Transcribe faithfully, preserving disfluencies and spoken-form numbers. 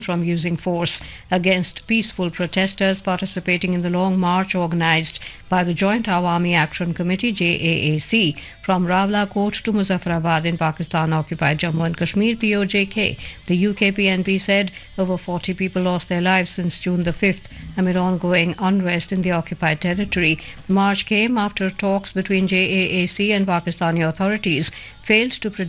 from using force against peaceful protesters participating in the long march organized by the Joint Awami Action Committee J A A C from Rawalakot to Muzaffarabad in Pakistan-occupied Jammu and Kashmir P O J K. The U K P N P said over forty people lost their lives since June the fifth amid ongoing unrest in the occupied territory. The march came after talks between J A A C and Pakistani authorities failed to